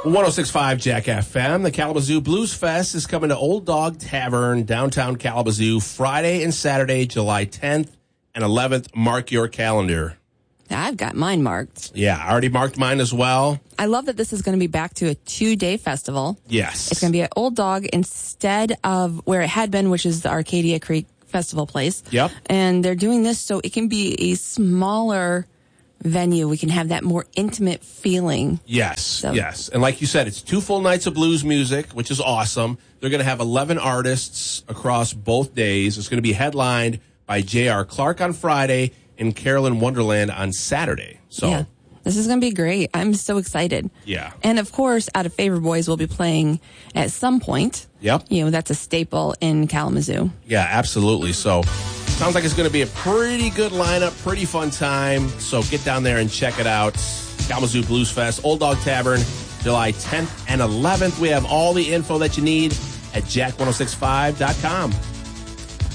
1065 Jack FM. The Kalamazoo Blues Fest is coming to Old Dog Tavern, downtown Kalamazoo, Friday and Saturday, July 10th and 11th. Mark your calendar. I've got mine marked. Yeah, I already marked mine as well. I love that this is going to be back to a 2-day festival. Yes. It's going to be at Old Dog instead of where it had been, which is the Arcadia Creek Festival place. Yep. And they're doing this so it can be a smaller venue. We can have that more intimate feeling. Yes, yes. And like you said, it's 2 full nights of blues music, which is awesome. They're going to have 11 artists across both days. It's going to be headlined by J.R. Clark on Friday and Carolyn Wonderland on Saturday. So, yeah, this is going to be great. I'm so excited. Yeah. And of course, Out of Favor Boys will be playing at some point. Yep. You know, that's a staple in Kalamazoo. Yeah, absolutely. So, sounds like it's going to be a pretty good lineup, pretty fun time. So get down there and check it out. Kalamazoo Blues Fest, Old Dog Tavern, July 10th and 11th. We have all the info that you need at jack1065.com.